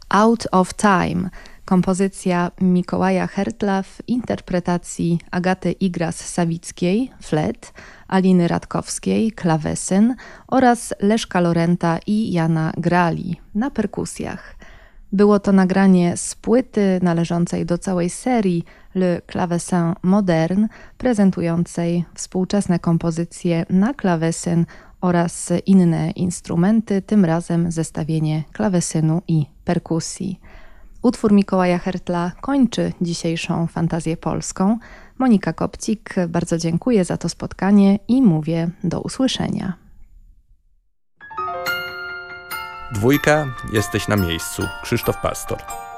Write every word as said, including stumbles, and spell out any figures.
Out of Time, kompozycja Mikołaja Hertla w interpretacji Agaty Igras-Sawickiej, flet, Aliny Radkowskiej, klawesyn oraz Leszka Lorenta i Jana Grali na perkusjach. Było to nagranie z płyty należącej do całej serii Le Clavecin Moderne, prezentującej współczesne kompozycje na klawesyn oraz inne instrumenty, tym razem zestawienie klawesynu i perkusji. Utwór Mikołaja Hertla kończy dzisiejszą Fantazję Polską. Monika Kopcik, bardzo dziękuję za to spotkanie i mówię do usłyszenia. Dwójka, jesteś na miejscu. Krzysztof Pastor.